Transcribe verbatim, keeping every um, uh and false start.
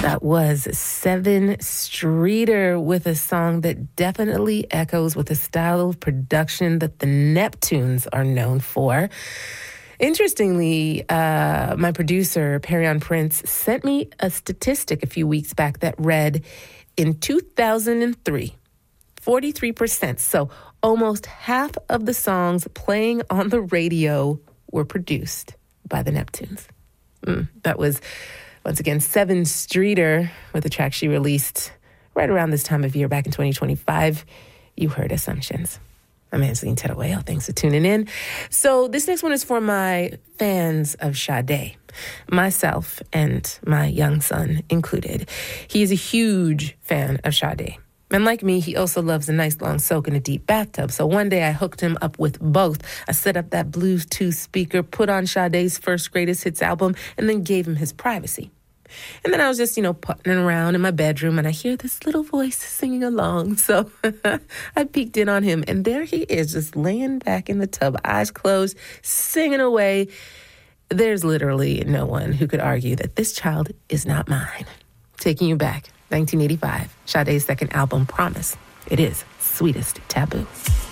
That was Seven Streeter with a song that definitely echoes with the style of production that the Neptunes are known for. Interestingly, uh, my producer, Perion Prince, sent me a statistic a few weeks back that read, in two thousand three, forty-three percent, so almost half of the songs playing on the radio were produced by the Neptunes. Mm, that was, once again, Seven Streeter with a track she released right around this time of year back in twenty twenty-five. You heard Assumptions. I'm Angeline Tedaway. Thanks for tuning in. So this next one is for my fans of Sade, myself and my young son included. He is a huge fan of Sade. And like me, he also loves a nice long soak in a deep bathtub. So one day I hooked him up with both. I set up that Bluetooth speaker, put on Sade's first greatest hits album, and then gave him his privacy. And then I was just, you know, putting around in my bedroom, and I hear this little voice singing along. So I peeked in on him, and there he is, just laying back in the tub, eyes closed, singing away. There's literally no one who could argue that this child is not mine. Taking you back. nineteen eighty-five, Sade's second album, Promise. It is Sweetest Taboo.